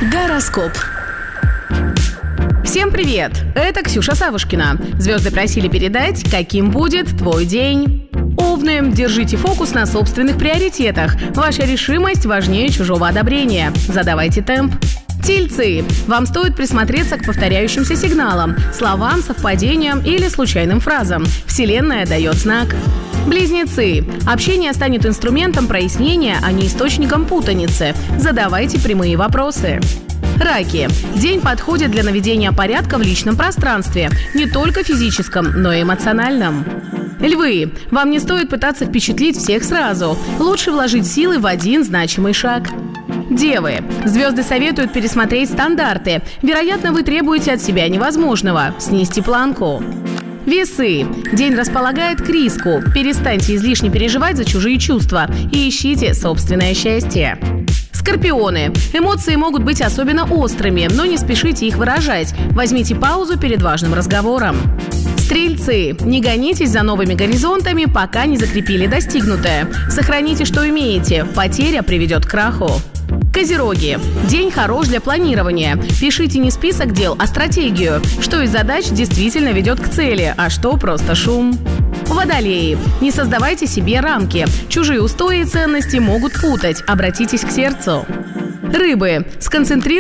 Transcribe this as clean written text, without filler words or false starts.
Гороскоп. Всем привет! Это Ксюша Савушкина. Звезды просили передать, каким будет твой день. Овны, держите фокус на собственных приоритетах. Ваша решимость важнее чужого одобрения. Задавайте темп. Тельцы, вам стоит присмотреться к повторяющимся сигналам, словам, совпадениям или случайным фразам. Вселенная дает знак. Близнецы, общение станет инструментом прояснения, а не источником путаницы. Задавайте прямые вопросы. Раки, день подходит для наведения порядка в личном пространстве, не только физическом, но и эмоциональном. Львы, вам не стоит пытаться впечатлить всех сразу. Лучше вложить силы в один значимый шаг. Девы, звезды советуют пересмотреть стандарты. Вероятно, вы требуете от себя невозможного – снизьте планку. Весы, день располагает к риску. Перестаньте излишне переживать за чужие чувства и ищите собственное счастье. Скорпионы, эмоции могут быть особенно острыми, но не спешите их выражать. Возьмите паузу перед важным разговором. Стрельцы, не гонитесь за новыми горизонтами, пока не закрепили достигнутое. Сохраните, что имеете, потеря приведет к краху. Козероги, день хорош для планирования. Пишите не список дел, а стратегию. Что из задач действительно ведет к цели, а что просто шум. Водолеи, не создавайте себе рамки. Чужие устои и ценности могут путать. Обратитесь к сердцу. Рыбы, сконцентрируйтесь